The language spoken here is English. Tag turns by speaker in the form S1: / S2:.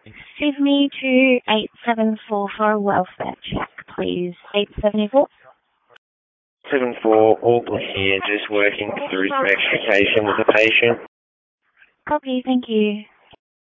S1: Sydney to 874 for a welfare check, please. 874.
S2: 7-4, Auckland here, just working through some extrication with the patient.
S1: Copy, thank you.